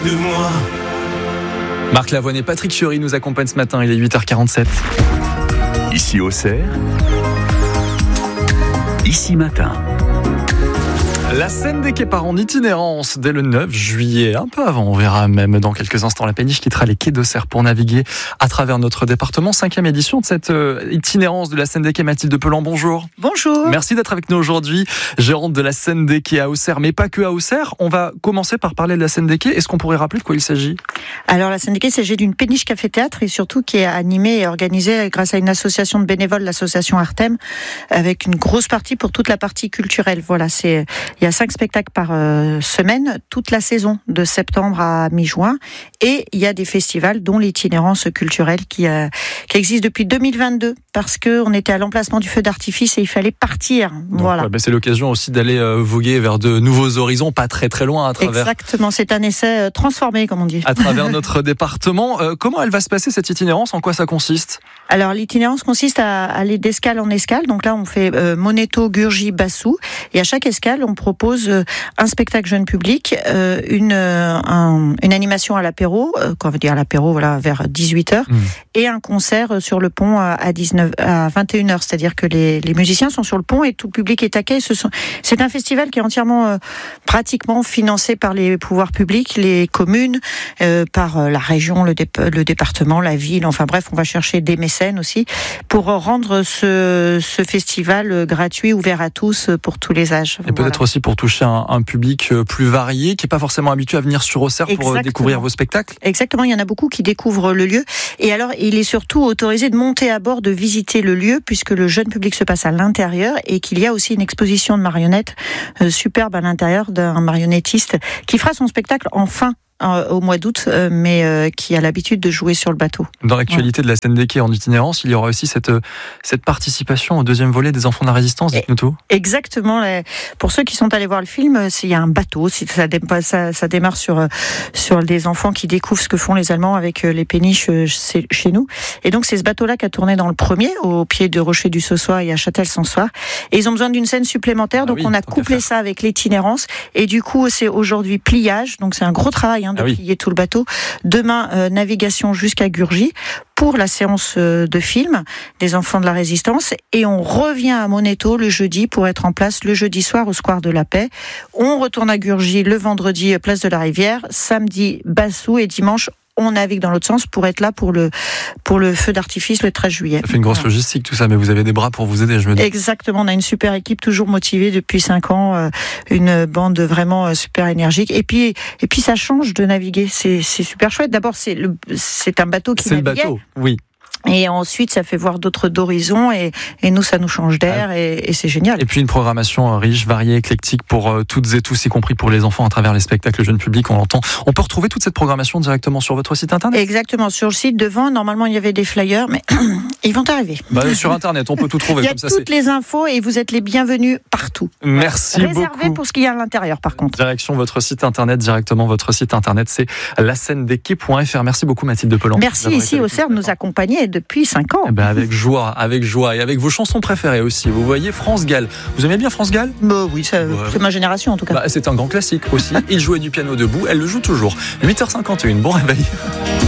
de moi. Marc Lavoine et Patrick Fiori nous accompagnent ce matin, il est 8h47. Ici Auxerre, ici matin. La scène des quais part en itinérance dès le 9 juillet, un peu avant, on verra même dans quelques instants. La péniche quittera les quais d'Auxerre pour naviguer à travers notre département. 5e édition de cette itinérance de la scène des quais. Mathilde Pelan, bonjour. Bonjour. Merci d'être avec nous aujourd'hui, gérante de la scène des quais à Auxerre, mais pas que à Auxerre. On va commencer par parler de la scène des quais. Est-ce qu'on pourrait rappeler de quoi il s'agit ? Alors la scène des quais s'agit d'une péniche café-théâtre et surtout qui est animée et organisée grâce à une association de bénévoles, l'association Artem, avec une grosse partie pour toute la partie culturelle. Voilà, il y a 5 spectacles par semaine, toute la saison de septembre à mi-juin, et il y a des festivals dont l'itinérance culturelle qui existe depuis 2022 parce que on était à l'emplacement du feu d'artifice et il fallait partir. Donc, voilà. C'est l'occasion aussi d'aller voguer vers de nouveaux horizons, pas très très loin à travers. Exactement, c'est un essai transformé comme on dit. À travers notre département. Comment elle va se passer cette itinérance ? En quoi ça consiste ? Alors l'itinérance consiste à aller d'escale en escale. Donc là on fait Moneto, Gurji, Bassou, et à chaque escale on propose un spectacle jeune public, une animation à l'apéro, qu'on veut dire à l'apéro, voilà, vers 18h, et un concert sur le pont à 21h. C'est-à-dire que les musiciens sont sur le pont et tout le public est accueilli. C'est un festival qui est entièrement pratiquement financé par les pouvoirs publics, les communes, par la région, le département, la ville. Enfin bref, on va chercher des mécènes aussi pour rendre ce festival gratuit, ouvert à tous, pour tous les âges. Et peut-être aussi pour toucher un public plus varié, qui n'est pas forcément habitué à venir sur Auxerre pour découvrir vos spectacles. Exactement, il y en a beaucoup qui découvrent le lieu. Et alors, il est surtout autorisé de monter à bord, de visiter le lieu, puisque le jeune public se passe à l'intérieur et qu'il y a aussi une exposition de marionnettes superbe à l'intérieur d'un marionnettiste qui fera son spectacle enfin au mois d'août, mais qui a l'habitude de jouer sur le bateau. Dans l'actualité de la scène des quais en itinérance, il y aura aussi cette participation au deuxième volet des Enfants de la Résistance, dites-nous tout. Exactement. Pour ceux qui sont allés voir le film, il y a un bateau. Ça démarre sur des enfants qui découvrent ce que font les Allemands avec les péniches chez nous. Et donc c'est ce bateau-là qui a tourné dans le premier, au pied de Rocher du Saussoir et à Châtel-Sansoir. Et ils ont besoin d'une scène supplémentaire, donc on a couplé ça avec l'itinérance. Et du coup, c'est aujourd'hui pliage, donc c'est un gros travail de plier tout le bateau. Demain, navigation jusqu'à Gurji pour la séance de film des Enfants de la Résistance, et on revient à Moneto le jeudi pour être en place le jeudi soir au Square de la Paix. On retourne à Gurji le vendredi, place de la Rivière, samedi Bassou, et dimanche on navigue dans l'autre sens pour être là pour le feu d'artifice le 13 juillet. Ça fait une grosse logistique tout ça, mais vous avez des bras pour vous aider, je me dis. Exactement, on a une super équipe toujours motivée depuis 5 ans, une bande vraiment super énergique. Et puis ça change de naviguer, c'est super chouette. D'abord c'est un bateau qui naviguait. C'est le bateau, oui. Et ensuite, ça fait voir d'autres d'horizons et nous, ça nous change d'air et c'est génial. Et puis une programmation riche, variée, éclectique pour toutes et tous, y compris pour les enfants à travers les spectacles jeunes publics, on l'entend. On peut retrouver toute cette programmation directement sur votre site internet ? Exactement, sur le site devant, normalement il y avait des flyers, mais ils vont arriver. Sur internet, on peut tout trouver. Il y a toutes les infos et vous êtes les bienvenus partout. Merci beaucoup. Réservé pour ce qu'il y a à l'intérieur par contre. Direction votre site internet, c'est lascènedequais.fr. Merci beaucoup Mathilde Pelan. Merci ici Auxerre de nous accompagner depuis 5 ans. Avec joie, et avec vos chansons préférées aussi. Vous voyez France Gall. Vous aimez bien France Gall ? Oui, c'est ma génération en tout cas. C'est un grand classique aussi. Il jouait du piano debout, elle le joue toujours. 8h51, bon réveil.